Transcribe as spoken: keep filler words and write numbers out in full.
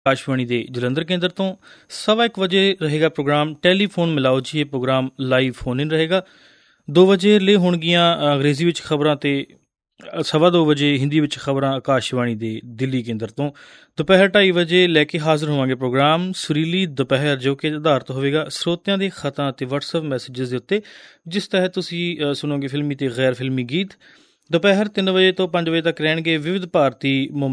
ਆਕਾਸ਼ਵਾਣੀ ਦੇ ਜਲੰਧਰ ਕੇਂਦਰ ਤੋਂ। ਸਵਾ ਇੱਕ ਵਜੇ ਰਹੇਗਾ ਪ੍ਰੋਗਰਾਮ ਟੈਲੀਫੋਨ ਮਿਲਾਓ ਜੀ। ਇਹ ਪ੍ਰੋਗਰਾਮ ਲਾਈਵ ਫੋਨ ਇਨ ਰਹੇਗਾ। ਦੋ ਵਜੇ ਲੈ ਹੋਣਗੀਆਂ ਅੰਗਰੇਜ਼ੀ ਵਿੱਚ ਖਬਰਾਂ ਅਤੇ ਸਵਾ ਦੋ ਵਜੇ ਹਿੰਦੀ ਵਿੱਚ ਖਬਰਾਂ ਆਕਾਸ਼ਵਾਣੀ ਦੇ ਦਿੱਲੀ ਕੇਂਦਰ ਤੋਂ। ਦੁਪਹਿਰ ਢਾਈ ਵਜੇ ਲੈ ਕੇ ਹਾਜ਼ਰ ਹੋਵਾਂਗੇ ਪ੍ਰੋਗਰਾਮ ਸੁਰੀਲੀ ਦੁਪਹਿਰ, ਜੋ ਕਿ ਆਧਾਰਿਤ ਹੋਵੇਗਾ ਸਰੋਤਿਆਂ ਦੇ ਖਤਾਂ ਅਤੇ ਵਟਸਐਪ ਮੈਸੇਜਿਸ ਦੇ ਉੱਤੇ, ਜਿਸ ਤਹਿਤ ਤੁਸੀਂ ਸੁਣੋਗੇ ਫਿਲਮੀ ਅਤੇ ਗੈਰ ਫਿਲਮੀ ਗੀਤ। ਦੁਪਹਿਰ ਤਿੰਨ ਵਜੇ ਤੋਂ ਪੰਜ ਵਜੇ ਤੱਕ ਰਹਿਣਗੇ ਵਿਵਿਧ ਭਾਰਤੀ